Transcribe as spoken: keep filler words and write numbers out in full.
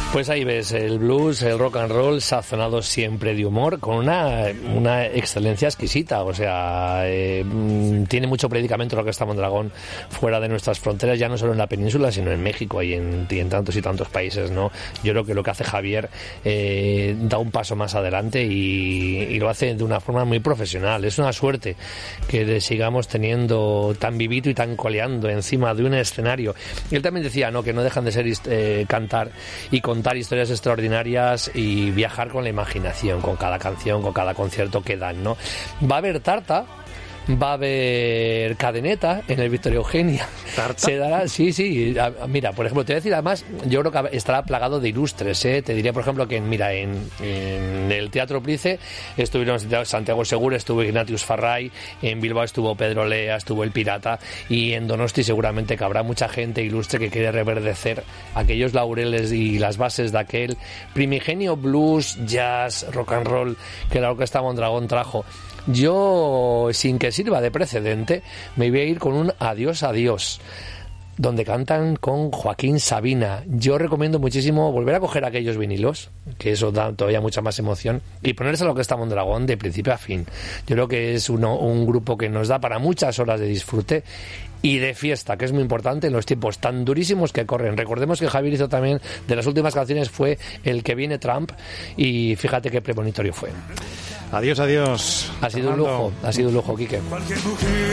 Pues ahí ves, el blues, el rock and roll sazonado siempre de humor, con una, una excelencia exquisita. O sea, eh, tiene mucho predicamento lo que está Mondragón fuera de nuestras fronteras, ya no solo en la península, sino en México y en, y en tantos y tantos países, ¿no? Yo creo que lo que hace Javier eh, da un paso más adelante y, y lo hace de una forma muy profesional. Es una suerte que le sigamos teniendo tan vivito y tan coleando encima de un escenario. Y él también decía, ¿no?, que no dejan de ser eh, cantar y contar historias extraordinarias y viajar con la imaginación, con cada canción, con cada concierto que dan, ¿no? Va a haber tarta, va a haber cadeneta en el Victoria Eugenia. ¿Tarta? Se dará, sí, sí. Mira, por ejemplo, te voy a decir, además, yo creo que estará plagado de ilustres, ¿eh? Te diría, por ejemplo, que mira, en, en el Teatro Price estuvieron Santiago Segura, estuvo Ignatius Farray, en Bilbao estuvo Pedro Lea, estuvo El Pirata, y en Donosti seguramente que habrá mucha gente ilustre que quiere reverdecer aquellos laureles y las bases de aquel primigenio blues, jazz, rock and roll que la Orquesta Mondragón trajo. Yo, sin que sirva de precedente, me voy a ir con un Adiós, adiós, donde cantan con Joaquín Sabina. Yo recomiendo muchísimo volver a coger aquellos vinilos, que eso da todavía mucha más emoción, y ponerse a lo que está Mondragón de principio a fin. Yo creo que es uno, un grupo que nos da para muchas horas de disfrute y de fiesta, que es muy importante en los tiempos tan durísimos que corren. Recordemos que Javier hizo también, de las últimas canciones fue El que viene Trump, y fíjate qué premonitorio fue. Adiós, adiós. Ha sido Fernando. un lujo, ha sido un lujo, Quique.